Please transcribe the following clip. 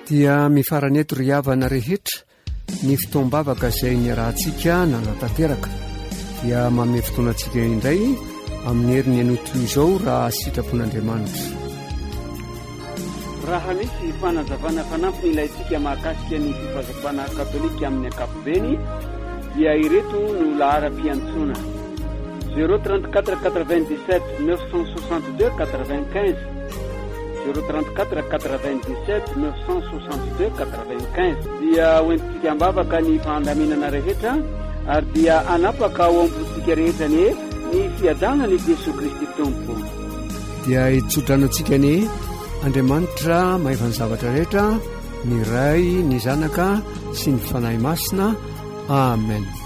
dia mifarany eto ry havana rehetra ny fotoam-bavaka izay ny rahantsika nanatanteraka dia manome fotoanantsika indray amin'ny herin'ny anoto izao raha sitrapon'Andriamanitra. Raha misy fanazavana fanampiny ilayntsika mahakasika ny fifazafana katolika amin'ny ankapobeny dia ireto no lahara-piantsona 034 97 962 95 034 97 962 95 dia hoentintsika ambavaka ny fandaminana rehetra ary dia anapaka ao am-potsika rehetra ny fiadanany Jesosy Kristy Tompo. Dia itsotranantsika ny Andriamanitra mahavany zavatra rehetra, ny Ray, ny Zanaka sy ny fanahy masina. Amen.